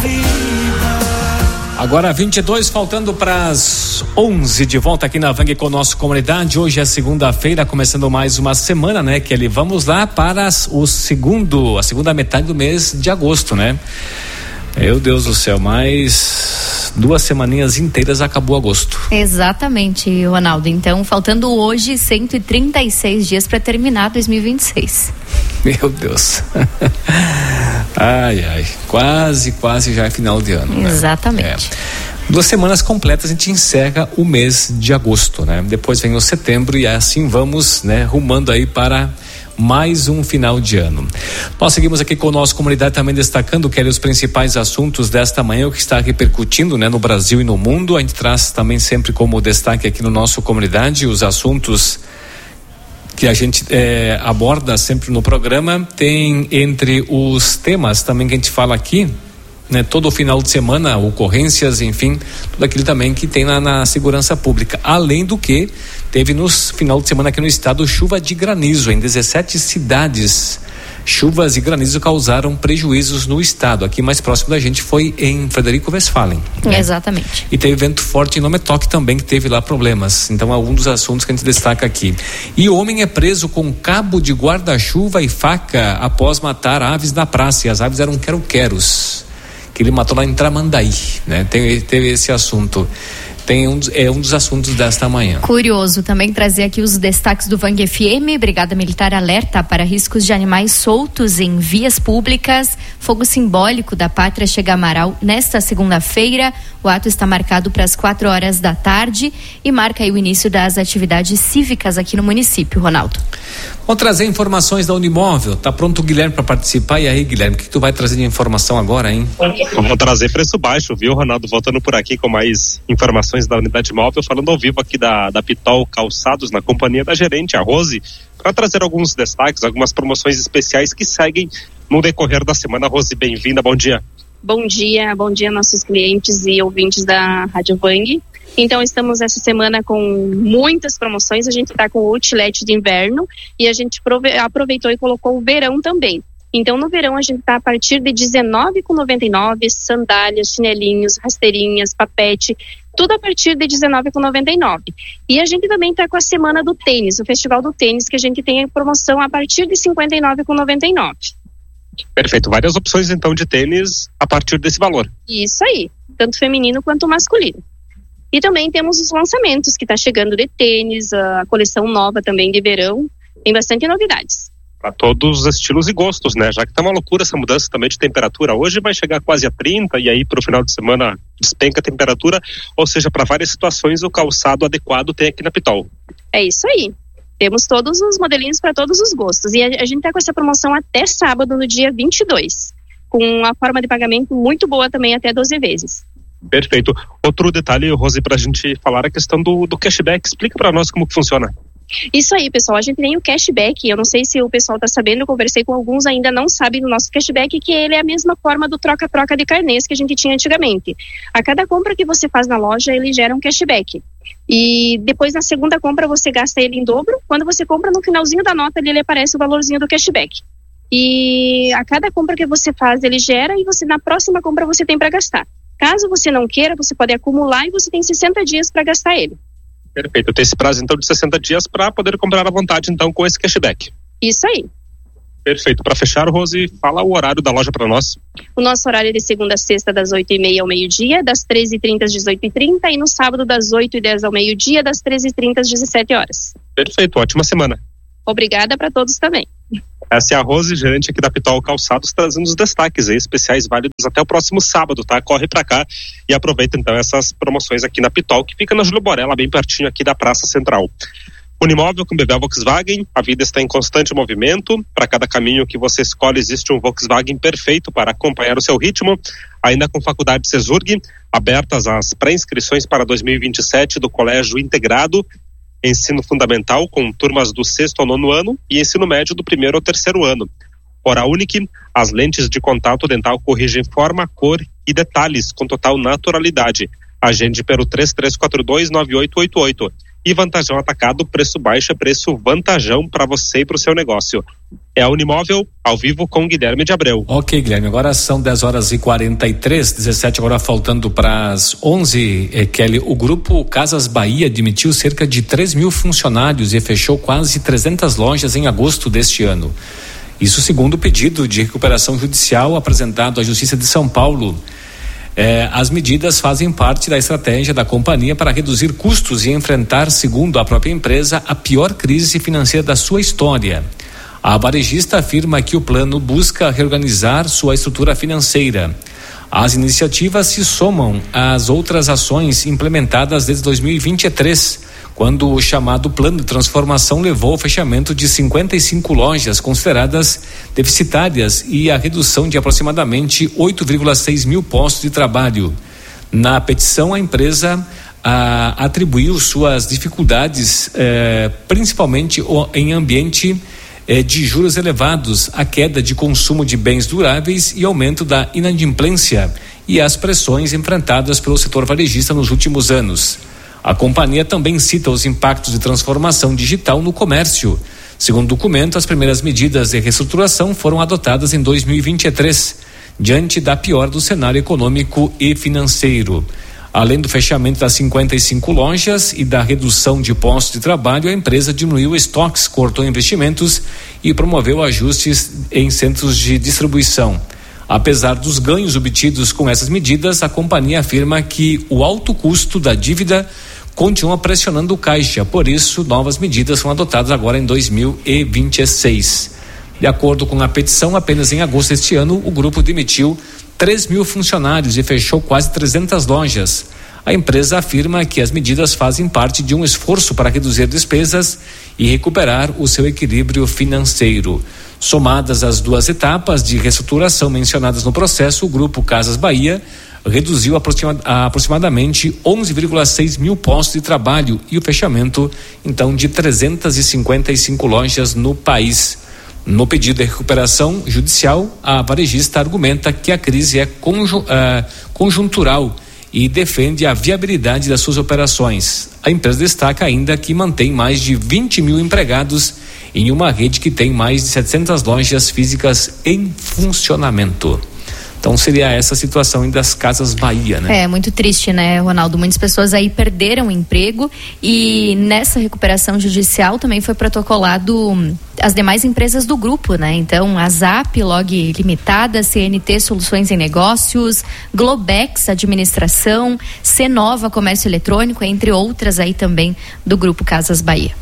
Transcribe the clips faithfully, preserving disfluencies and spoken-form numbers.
Agora vinte e dois, faltando para as onze, de volta aqui na Vang com a nossa comunidade. Hoje é segunda-feira, começando mais uma semana, né, Kelly? Vamos lá para o segundo, a segunda metade do mês de agosto, né? Meu Deus do céu, mais duas semaninhas inteiras acabou agosto. Exatamente, Ronaldo. Então, faltando hoje cento e trinta e seis dias para terminar dois mil e vinte e seis. Meu Deus. Ai, ai, quase, quase já é final de ano. Exatamente. Né? É. Duas semanas completas a gente encerra o mês de agosto, né? Depois vem o setembro e assim vamos, né, rumando aí para mais um final de ano. Nós seguimos aqui com a nossa comunidade também destacando, Kelly, os principais assuntos desta manhã, o que está repercutindo, né, no Brasil e no mundo. A gente traz também sempre como destaque aqui no nosso comunidade os assuntos que a gente é, aborda sempre no programa. Tem entre os temas também que a gente fala aqui, né, todo o final de semana, ocorrências, enfim, tudo aquilo também que tem na, na segurança pública. Além do que teve no final de semana aqui no estado chuva de granizo em dezessete cidades. Chuvas e granizo causaram prejuízos no estado. Aqui mais próximo da gente foi em Frederico Westphalen, né? Exatamente. E teve vento forte em Nometok também, que teve lá problemas. Então é um dos assuntos que a gente destaca aqui. E homem é preso com cabo de guarda-chuva e faca após matar aves na praça. E as aves eram quero-queros, que ele matou lá em Tramandaí, né? Tem, teve esse assunto. Tem um, é um dos assuntos desta manhã. Curioso também trazer aqui os destaques do Vang F M. Brigada Militar alerta para riscos de animais soltos em vias públicas. Fogo simbólico da Pátria chega a Amaral nesta segunda-feira. O ato está marcado para as quatro horas da tarde e marca aí o início das atividades cívicas aqui no município, Ronaldo. Vou trazer informações da Unimóvel. Tá pronto o Guilherme para participar? E aí, Guilherme, o que tu vai trazer de informação agora, hein? Eu vou trazer preço baixo, viu, Ronaldo? Voltando por aqui com mais informações da unidade móvel, falando ao vivo aqui da, da Pitol Calçados, na companhia da gerente, a Rose, para trazer alguns destaques, algumas promoções especiais que seguem no decorrer da semana. Rose, bem-vinda, bom dia. Bom dia, bom dia nossos clientes e ouvintes da Rádio Vang. Então estamos essa semana com muitas promoções, a gente está com o outlet de inverno e a gente prove- aproveitou e colocou o verão também. Então no verão a gente está a partir de dezenove reais e noventa e nove centavos, sandálias, chinelinhos, rasteirinhas, papete, tudo a partir de dezenove reais e noventa e nove centavos. E a gente também está com a semana do tênis, o festival do tênis, que a gente tem a promoção a partir de cinquenta e nove reais e noventa e nove centavos. Perfeito, várias opções então de tênis a partir desse valor. Isso aí, tanto feminino quanto masculino. E também temos os lançamentos que está chegando de tênis, a coleção nova também de verão, tem bastante novidades. Para todos os estilos e gostos, né? Já que tá uma loucura essa mudança também de temperatura. Hoje vai chegar quase a trinta e aí pro final de semana despenca a temperatura, ou seja, para várias situações o calçado adequado tem aqui na Pitol. É isso aí. Temos todos os modelinhos para todos os gostos. E a, a gente tá com essa promoção até sábado, no dia vinte e dois, com uma forma de pagamento muito boa também, até doze vezes. Perfeito. Outro detalhe, Rose, para a gente falar a questão do, do cashback. Explica para nós como que funciona. Isso aí, pessoal, a gente tem o cashback, eu não sei se o pessoal está sabendo, eu conversei com alguns, ainda não sabem do nosso cashback, que ele é a mesma forma do troca-troca de carnês que a gente tinha antigamente. A cada compra que você faz na loja, ele gera um cashback. E depois, na segunda compra, você gasta ele em dobro. Quando você compra, no finalzinho da nota, ele aparece o valorzinho do cashback. E a cada compra que você faz, ele gera, e você na próxima compra você tem para gastar. Caso você não queira, você pode acumular e você tem sessenta dias para gastar ele. Perfeito, tem esse prazo então de sessenta dias para poder comprar à vontade então com esse cashback. Isso aí. Perfeito, para fechar, Rose, fala o horário da loja para nós. O nosso horário é de segunda a sexta, das oito e meia ao meio-dia, das treze e trinta às dezoito e trinta, e no sábado das oito e dez ao meio-dia, das treze e trinta às dezessete horas. Perfeito, ótima semana. Obrigada para todos também. Essa é a Rose, gerente aqui da Pitol Calçados, trazendo os destaques aí, especiais válidos até o próximo sábado, tá? Corre pra cá e aproveita então essas promoções aqui na Pitol, que fica na Júlio Borella, bem pertinho aqui da Praça Central. Unimóvel com B V Volkswagen, a vida está em constante movimento, para cada caminho que você escolhe existe um Volkswagen perfeito para acompanhar o seu ritmo, ainda com Faculdade Cesurg, abertas as pré-inscrições para dois mil e vinte e sete do Colégio Integrado, ensino fundamental com turmas do sexto ao nono ano e ensino médio do primeiro ao terceiro ano. Hora Unique, as lentes de contato dental corrigem forma, cor e detalhes com total naturalidade. Agende pelo três três quatro dois nove oito oito oito. E Vantajão Atacado, preço baixo é preço vantajão para você e para o seu negócio. é a Unimóvel, ao vivo com Guilherme de Abreu. Ok, Guilherme, agora são dez horas e quarenta e três, dezessete agora faltando para as onze. Eh, Kelly, o grupo Casas Bahia admitiu cerca de três mil funcionários e fechou quase trezentas lojas em agosto deste ano. Isso segundo o pedido de recuperação judicial apresentado à Justiça de São Paulo. Eh, as medidas fazem parte da estratégia da companhia para reduzir custos e enfrentar, segundo a própria empresa, a pior crise financeira da sua história. A varejista afirma que o plano busca reorganizar sua estrutura financeira. As iniciativas se somam às outras ações implementadas desde dois mil e vinte e três, quando o chamado plano de transformação levou ao fechamento de cinquenta e cinco lojas consideradas deficitárias e a redução de aproximadamente oito vírgula seis mil postos de trabalho. Na petição, a empresa ah, atribuiu suas dificuldades eh, principalmente em ambiente de juros elevados, a queda de consumo de bens duráveis e aumento da inadimplência e as pressões enfrentadas pelo setor varejista nos últimos anos. A companhia também cita os impactos de transformação digital no comércio. Segundo o documento, as primeiras medidas de reestruturação foram adotadas em dois mil e vinte e três, diante da pior do cenário econômico e financeiro. Além do fechamento das cinquenta e cinco lojas e da redução de postos de trabalho, a empresa diminuiu estoques, cortou investimentos e promoveu ajustes em centros de distribuição. Apesar dos ganhos obtidos com essas medidas, a companhia afirma que o alto custo da dívida continua pressionando o caixa. Por isso, novas medidas são adotadas agora em dois mil e vinte e seis. De acordo com a petição, apenas em agosto deste ano, o grupo demitiu três mil funcionários e fechou quase trezentas lojas. A empresa afirma que as medidas fazem parte de um esforço para reduzir despesas e recuperar o seu equilíbrio financeiro. Somadas as duas etapas de reestruturação mencionadas no processo, o grupo Casas Bahia reduziu aproxima, aproximadamente onze vírgula seis mil postos de trabalho e o fechamento, então, de trezentas e cinquenta e cinco lojas no país. No pedido de recuperação judicial, a varejista argumenta que a crise é conju, uh, conjuntural e defende a viabilidade das suas operações. A empresa destaca ainda que mantém mais de vinte mil empregados em uma rede que tem mais de setecentas lojas físicas em funcionamento. Então seria essa a situação das Casas Bahia, né? É, muito triste, né, Ronaldo? Muitas pessoas aí perderam o emprego e nessa recuperação judicial também foi protocolado as demais empresas do grupo, né? Então, a Zap, Log Limitada, C N T Soluções em Negócios, Globex Administração, Cenova Comércio Eletrônico, entre outras aí também do grupo Casas Bahia.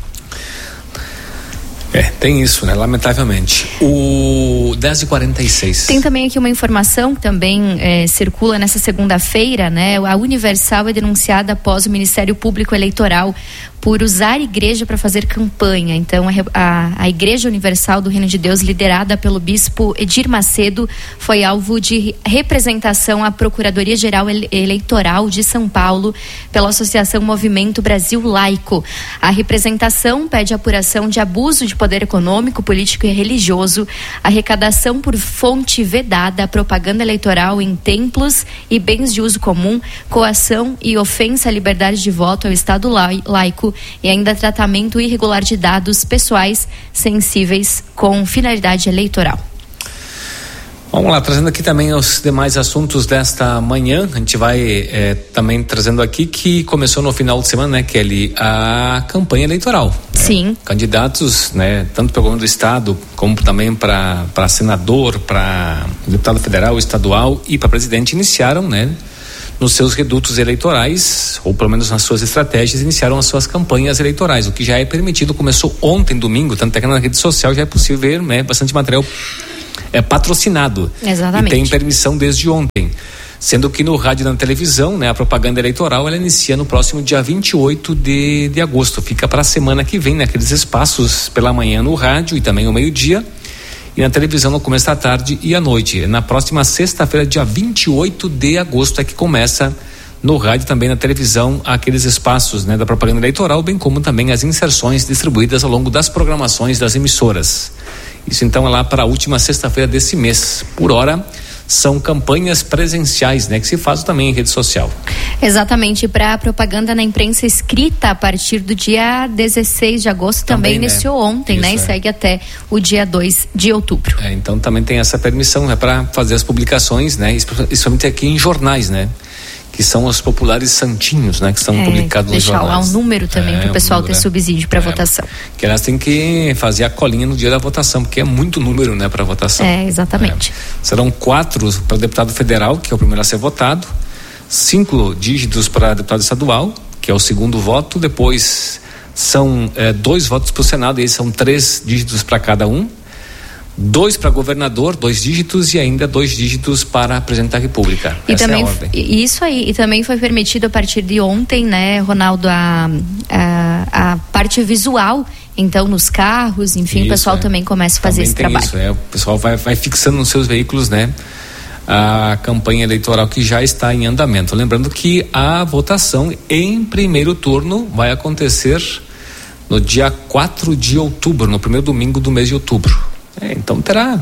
É, tem isso, né? Lamentavelmente. O dez e quarenta e seis. Tem também aqui uma informação que também é, circula nessa segunda-feira, né? A Universal é denunciada após o Ministério Público Eleitoral por usar a igreja para fazer campanha. Então, a, a, a Igreja Universal do Reino de Deus, liderada pelo bispo Edir Macedo, foi alvo de representação à Procuradoria-Geral Eleitoral de São Paulo pela Associação Movimento Brasil Laico. A representação pede apuração de abuso de poder econômico, político e religioso, arrecadação por fonte vedada, propaganda eleitoral em templos e bens de uso comum, coação e ofensa à liberdade de voto ao Estado laico e ainda tratamento irregular de dados pessoais sensíveis com finalidade eleitoral. Vamos lá, trazendo aqui também os demais assuntos desta manhã. A gente vai é, também trazendo aqui que começou no final de semana, né, Kelly, a campanha eleitoral. Sim. Né? Candidatos, né, tanto pelo governo do estado, como também para para senador, para deputado federal, estadual e para presidente, iniciaram, né, nos seus redutos eleitorais, ou pelo menos nas suas estratégias, iniciaram as suas campanhas eleitorais, o que já é permitido. Começou ontem, domingo, tanto é que na rede social já é possível ver, né, bastante material é patrocinado. Exatamente. E tem permissão desde ontem. Sendo que no rádio e na televisão, né, a propaganda eleitoral, ela inicia no próximo dia vinte e oito de, de agosto. Fica para a semana que vem, naqueles espaços pela manhã no rádio e também ao meio-dia. E na televisão no começo da tarde e à noite. Na próxima sexta-feira, dia vinte e oito de agosto, é que começa no rádio e também na televisão aqueles espaços, né, da propaganda eleitoral, bem como também as inserções distribuídas ao longo das programações das emissoras. Isso então é lá para a última sexta-feira desse mês. Por hora, são campanhas presenciais, né, que se faz também em rede social. Exatamente, para propaganda na imprensa escrita a partir do dia dezesseis de agosto, também, também iniciou, né? Ontem, Isso, né, e é. segue até o dia dois de outubro. É, então também tem essa permissão, né, para fazer as publicações, né, principalmente aqui em jornais, né, que são os populares santinhos, né, que são é, publicados nos jornais. Deixar lá um número também é, para o pessoal número, ter é. subsídio para é, votação. Que elas têm que fazer a colinha no dia da votação, porque é muito número, né, para votação. É, exatamente. É. Serão quatro para deputado federal, que é o primeiro a ser votado, cinco dígitos para deputado estadual, que é o segundo voto, depois são é, dois votos para o Senado, e aí são três dígitos para cada um, dois para governador, dois dígitos, e ainda dois dígitos para presidente da República. E Essa também, é a ordem. Isso aí, e também foi permitido a partir de ontem, né, Ronaldo, a, a, a parte visual, então nos carros, enfim, isso, o pessoal é. também começa a fazer também esse trabalho. Isso, é. O pessoal vai, vai fixando nos seus veículos, né, a campanha eleitoral que já está em andamento. Lembrando que a votação em primeiro turno vai acontecer no dia quatro de outubro, no primeiro domingo do mês de outubro. É, então terá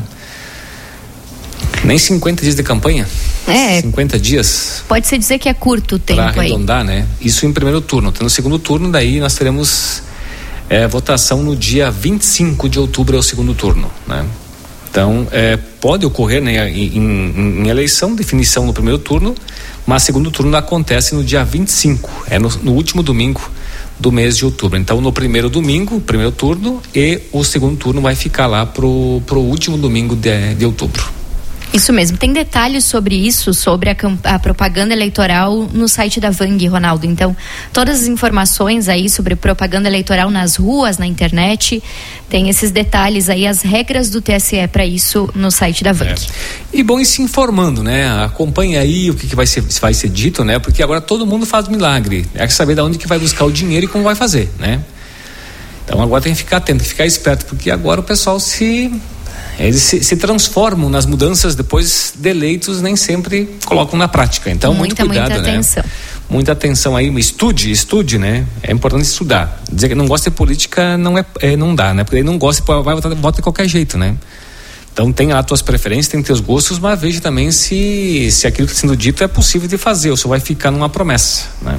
nem cinquenta dias de campanha. É. cinquenta dias. Pode-se dizer que é curto o tempo aí. Para arredondar, né? Isso em primeiro turno. No segundo turno, daí nós teremos é, votação no dia vinte e cinco de outubro, é o segundo turno, né? Então, é, pode ocorrer, né, em, em, em eleição, definição no primeiro turno, mas segundo turno acontece no dia vinte e cinco, é no, no último domingo do mês de outubro. Então, no primeiro domingo, primeiro turno, e o segundo turno vai ficar lá pro, pro último domingo de, de outubro. Isso mesmo. Tem detalhes sobre isso, sobre a, a propaganda eleitoral no site da Vang, Ronaldo. Então, todas as informações aí sobre propaganda eleitoral nas ruas, na internet, tem esses detalhes aí, as regras do T S E para isso no site da Vang. É. E bom, ir se informando, né? Acompanhe aí o que, que vai, ser, vai ser dito, né? Porque agora todo mundo faz milagre. É que saber de onde que vai buscar o dinheiro e como vai fazer, né? Então agora tem que ficar atento, tem que ficar esperto, porque agora o pessoal se... Eles se, se transformam nas mudanças depois de eleitos, nem sempre colocam na prática. Então, muita, muito cuidado, muita né? Atenção. Muita atenção aí, estude, estude, né? É importante estudar. Dizer que não gosta de política não, é, é, não dá, né? Porque aí não gosta, vai votar, vota de qualquer jeito, né? Então, tem lá as tuas preferências, tem teus gostos, mas veja também se, se aquilo que está sendo dito é possível de fazer, ou se vai ficar numa promessa, né?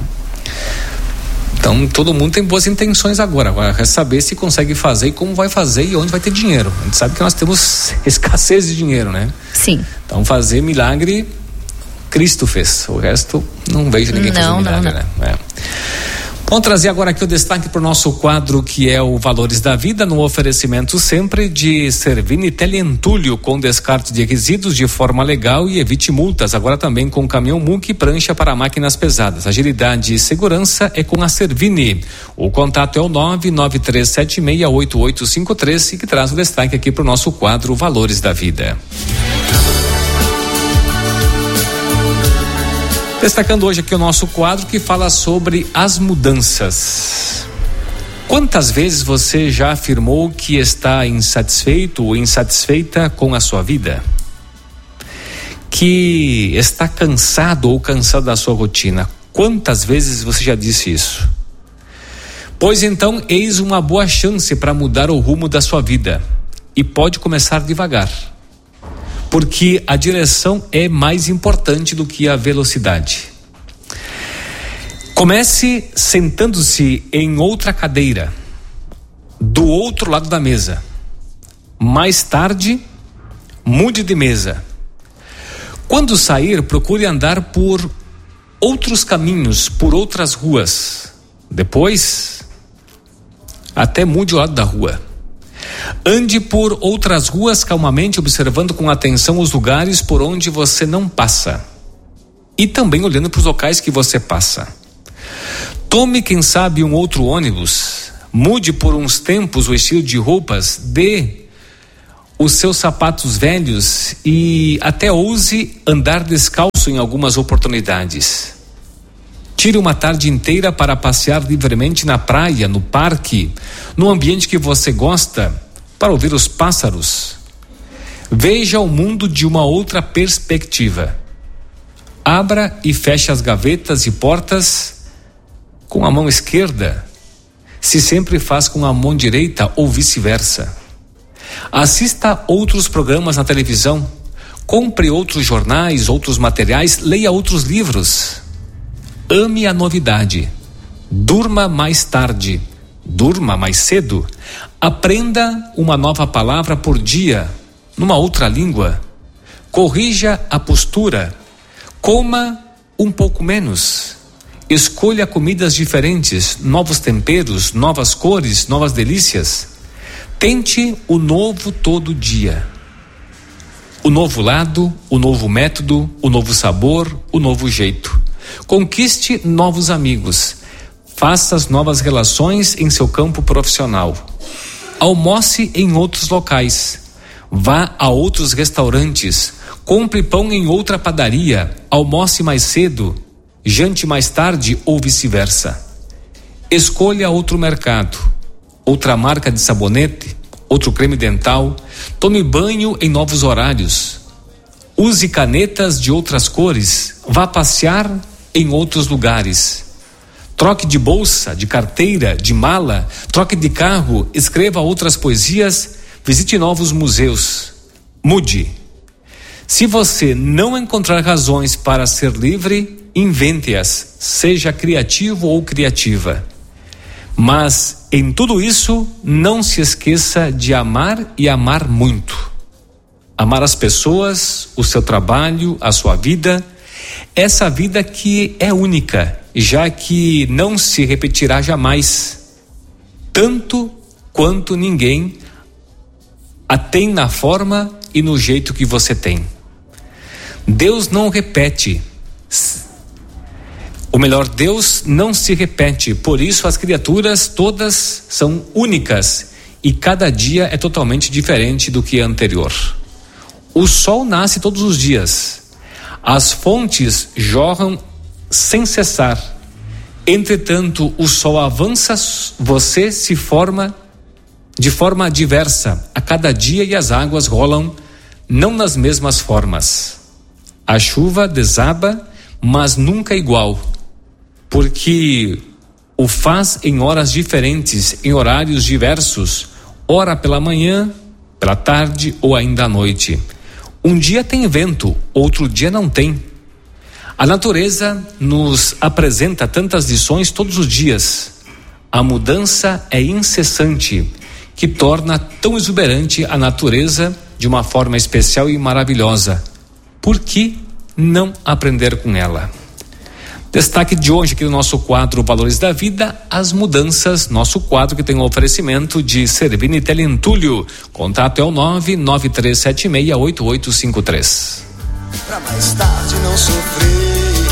Então, todo mundo tem boas intenções agora. Agora, é saber se consegue fazer e como vai fazer e onde vai ter dinheiro. A gente sabe que nós temos escassez de dinheiro, né? Sim. Então, fazer milagre, Cristo fez. O resto, não vejo ninguém fazer milagre, não, não. né? É. Vamos trazer agora aqui o destaque para o nosso quadro, que é o Valores da Vida, no oferecimento sempre de Servini Teleentulho, com descarte de resíduos de forma legal e evite multas. Agora também com caminhão Muque e prancha para máquinas pesadas. Agilidade e segurança é com a Servini. O contato é o nove nove três sete seis oito oito cinco três e que traz o destaque aqui para o nosso quadro Valores da Vida. Destacando hoje aqui o nosso quadro que fala sobre as mudanças. Quantas vezes você já afirmou que está insatisfeito ou insatisfeita com a sua vida? Que está cansado ou cansado da sua rotina? Quantas vezes você já disse isso? Pois então, eis uma boa chance para mudar o rumo da sua vida. E pode começar devagar. Porque a direção é mais importante do que a velocidade. Comece sentando-se em outra cadeira, do outro lado da mesa. Mais tarde, mude de mesa. Quando sair, procure andar por outros caminhos, por outras ruas. Depois, até mude o lado da rua. Ande por outras ruas calmamente, observando com atenção os lugares por onde você não passa. E também olhando para os locais que você passa. Tome, quem sabe, um outro ônibus. Mude por uns tempos o estilo de roupas. Dê os seus sapatos velhos e até ouse andar descalço em algumas oportunidades. Tire uma tarde inteira para passear livremente na praia, no parque, no ambiente que você gosta, para ouvir os pássaros. Veja o mundo de uma outra perspectiva. Abra e feche as gavetas e portas com a mão esquerda, se sempre faz com a mão direita ou vice-versa. Assista outros programas na televisão. Compre outros jornais, outros materiais, leia outros livros. Ame a novidade. Durma mais tarde. Durma mais cedo. Aprenda uma nova palavra por dia, numa outra língua. Corrija a postura. Coma um pouco menos. Escolha comidas diferentes, novos temperos, novas cores, novas delícias. Tente o novo todo dia. O novo lado, o novo método, o novo sabor, o novo jeito. Conquiste novos amigos. Faça as novas relações em seu campo profissional. Almoce em outros locais. Vá a outros restaurantes. Compre pão em outra padaria. Almoce mais cedo. Jante mais tarde ou vice-versa. Escolha outro mercado. Outra marca de sabonete. Outro creme dental. Tome banho em novos horários. Use canetas de outras cores. Vá passear em outros lugares. Troque de bolsa, de carteira, de mala. Troque de carro. Escreva outras poesias. Visite novos museus. Mude. Se você não encontrar razões para ser livre, invente-as. Seja criativo ou criativa. Mas em tudo isso, não se esqueça de amar e amar muito. Amar as pessoas, o seu trabalho, a sua vida, essa vida que é única, já que não se repetirá jamais, tanto quanto ninguém a tem na forma e no jeito que você tem. Deus não repete. Ou melhor, Deus não se repete, por isso as criaturas todas são únicas e cada dia é totalmente diferente do que é anterior. O sol nasce todos os dias, as fontes jorram sem cessar, entretanto o sol avança, você se forma de forma diversa a cada dia e as águas rolam não nas mesmas formas. A chuva desaba, mas nunca igual, porque o faz em horas diferentes, em horários diversos, ora pela manhã, pela tarde ou ainda à noite. Um dia tem vento, outro dia não tem. A natureza nos apresenta tantas lições todos os dias. A mudança é incessante, que torna tão exuberante a natureza de uma forma especial e maravilhosa. Por que não aprender com ela? Destaque de hoje aqui no nosso quadro Valores da Vida, as mudanças, nosso quadro que tem um oferecimento de Servini Telentulho. Contato é o nove nove três sete seis oito oito cinco três. Pra mais tarde não sofrer,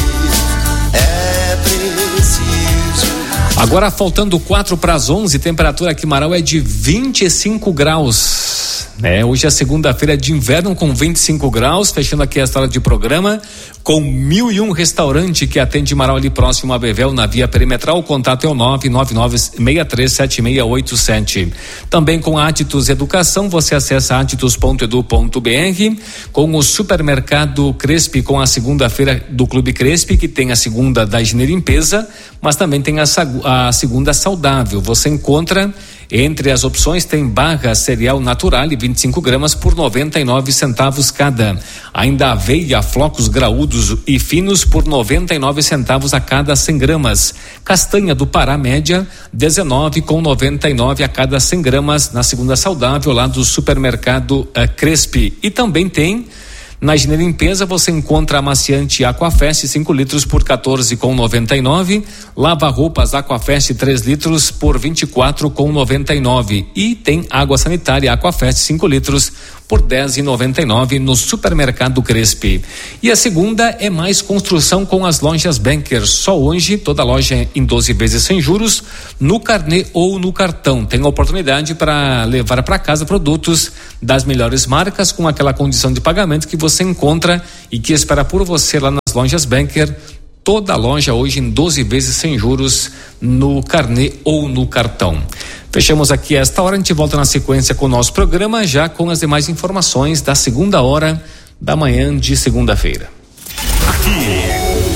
é preciso. Agora faltando quatro para as onze, temperatura aqui em Marau é de vinte e cinco graus. É, hoje é segunda-feira de inverno com vinte e cinco graus, fechando aqui esta hora de programa com mil e um restaurante que atende Marau ali próximo a Bevel na via perimetral. O contato é o nove nove nove seis três sete seis oito sete. Também com a Atitus Educação, você acessa atitus ponto edu ponto br, com o supermercado Crespi, com a segunda-feira do Clube Crespi, que tem a segunda da higiene e limpeza, mas também tem a, a segunda saudável. Você encontra entre as opções, tem barra cereal natural e vinte e cinco gramas por noventa e nove centavos cada. Ainda aveia, flocos graúdos e finos por noventa e nove centavos a cada cem gramas. Castanha do Pará média dezenove com noventa e nove a cada cem gramas na segunda saudável lá do supermercado uh, Crespi. E também tem na higiene e limpeza, você encontra amaciante Aquafest cinco litros por quatorze com noventa e nove, lava roupas Aquafest três litros por vinte e quatro com noventa e nove, e tem água sanitária Aquafest cinco litros por dez e noventa e nove no supermercado Crespi. E a segunda é mais construção com as lojas Banker. Só hoje toda loja em doze vezes sem juros no carnê ou no cartão. Tem oportunidade para levar para casa produtos das melhores marcas com aquela condição de pagamento que você encontra e que espera por você lá nas lojas Banker. Toda loja hoje em doze vezes sem juros no carnê ou no cartão. Fechamos aqui esta hora, a gente volta na sequência com o nosso programa, já com as demais informações da segunda hora da manhã de segunda-feira. Aqui,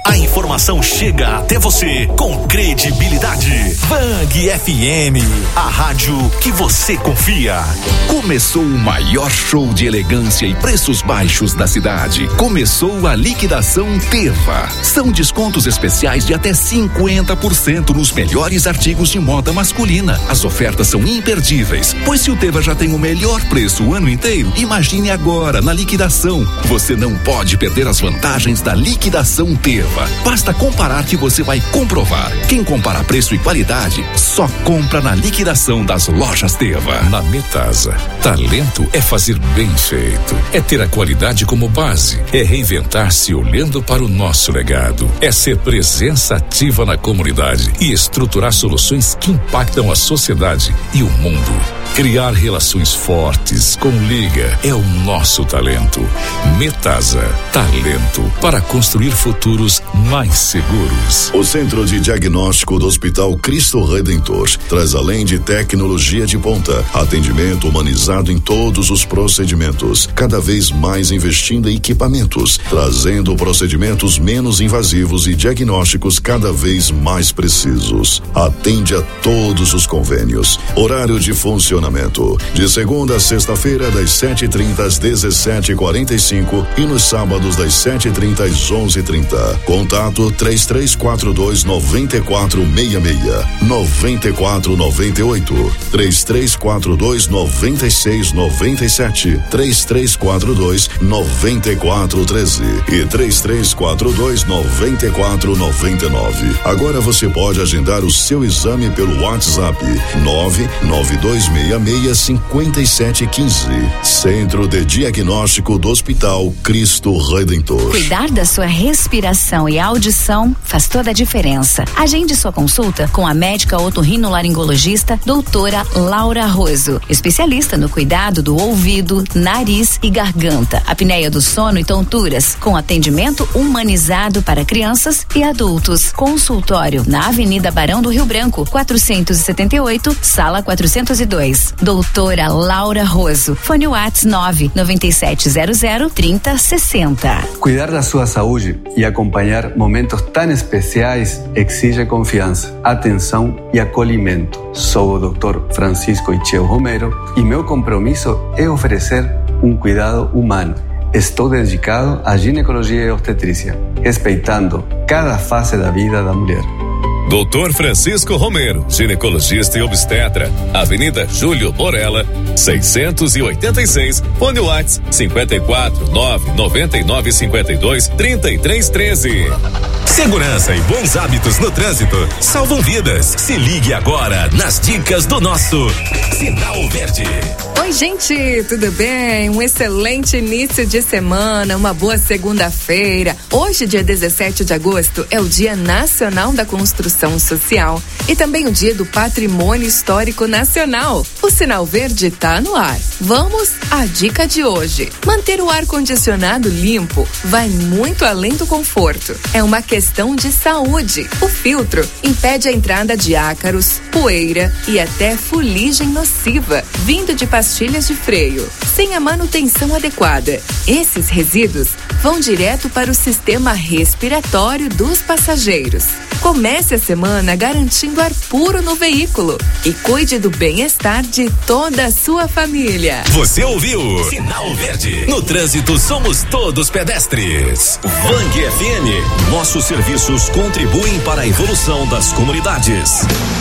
A informação chega até você com credibilidade. Vang F M, a rádio que você confia. Começou o maior show de elegância e preços baixos da cidade. Começou a liquidação Teva. São descontos especiais de até cinquenta por cento nos melhores artigos de moda masculina. As ofertas são imperdíveis, pois se o Teva já tem o melhor preço o ano inteiro, imagine agora na liquidação. Você não pode perder as vantagens da liquidação Teva. Basta comparar que você vai comprovar. Quem compara preço e qualidade, só compra na liquidação das lojas Teva. Na Metasa, talento é fazer bem feito. É ter a qualidade como base. É reinventar-se olhando para o nosso legado. É ser presença ativa na comunidade e estruturar soluções que impactam a sociedade e o mundo. Criar relações fortes com Liga é o nosso talento. Metasa, talento para construir futuros mais seguros. O Centro de Diagnóstico do Hospital Cristo Redentor traz, além de tecnologia de ponta, atendimento humanizado em todos os procedimentos, cada vez mais investindo em equipamentos, trazendo procedimentos menos invasivos e diagnósticos cada vez mais precisos. Atende a todos os convênios. Horário de funcionamento de segunda a sexta-feira, das sete e trinta às dezessete e quarenta e cinco e nos sábados das sete e trinta às onze e trinta. Contato três três quatro dois nove quatro seis seis, nove quatro nove oito, três três quatro dois nove seis nove sete, três três quatro dois nove quatro um três e três três quatro dois nove quatro nove nove. Agora você pode agendar o seu exame pelo WhatsApp nove nove dois seis seis cinco sete um cinco. Centro de Diagnóstico do Hospital Cristo Redentor. Cuidar da sua respiração e audição faz toda a diferença. Agende sua consulta com a médica otorrinolaringologista doutora Laura Roso, especialista no cuidado do ouvido, nariz e garganta, apneia do sono e tonturas, com atendimento humanizado para crianças e adultos. Consultório na Avenida Barão do Rio Branco, quatrocentos e setenta e oito, sala quatrocentos e dois. Doutora Laura Roso. Fone Whats nove nove sete zero zero trinta sessenta. Cuidar da sua saúde e acompanhar momentos tão especiais exige confiança, atenção e acolhimento. Sou o doutor Francisco Icheu Romero e meu compromisso é oferecer um cuidado humano. Estou dedicado à ginecologia e obstetrícia, respeitando cada fase da vida da mulher. doutor Francisco Romero, ginecologista e obstetra, Avenida Júlio Borella, seiscentos e oitenta e seis, fone Whats cinquenta e quatro, nove noventa e nove cinquenta e dois, trinta e três treze. Segurança e bons hábitos no trânsito salvam vidas. Se ligue agora nas dicas do nosso Sinal Verde. Oi, gente, tudo bem? Um excelente início de semana, uma boa segunda-feira. Hoje, dia dezessete de agosto, é o Dia Nacional da Construção Social e também o Dia do Patrimônio Histórico Nacional. O Sinal Verde tá no ar. Vamos à dica de hoje. Manter o ar-condicionado limpo vai muito além do conforto. É uma questão de saúde. O filtro impede a entrada de ácaros, poeira e até fuligem nociva, vindo de pastilhas de freio. Sem a manutenção adequada, esses resíduos vão direto para o sistema respiratório dos passageiros. Comece a semana garantindo ar puro no veículo e cuide do bem-estar de toda a sua família. Você ouviu? Sinal Verde. No trânsito somos todos pedestres. Vang F M. Nossos serviços contribuem para a evolução das comunidades.